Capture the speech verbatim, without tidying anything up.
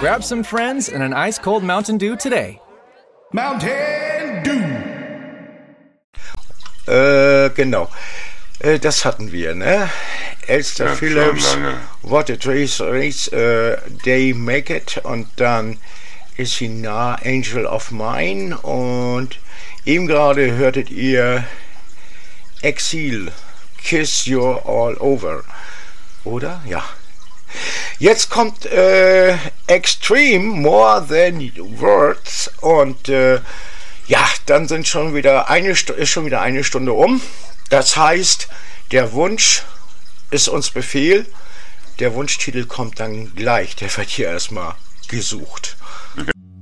Grab some friends and an ice-cold Mountain Dew today. Mountain Dew. Äh, genau. Äh, das hatten wir, ne? Elster Ja, Phillips, schon lange. What a Trace Race, äh, They Make It. Und dann ist sie nah, Angel of Mine. Und eben gerade hörtet ihr Exile, Kiss You're All Over. Oder? Ja. Jetzt kommt äh, Extreme, More Than Words. Und äh, ja, dann sind schon wieder eine St- ist schon wieder eine Stunde um. Das heißt, der Wunsch ist uns Befehl. Der Wunschtitel kommt dann gleich. Der wird hier erstmal gesucht. Okay.